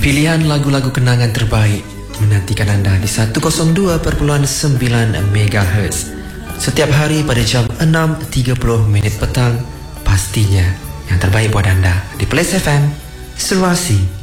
Pilihan lagu-lagu kenangan terbaik menantikan anda di 102.9 MHz setiap hari pada jam 6.30 petang. Pastinya yang terbaik buat anda di Place FM Seruasi.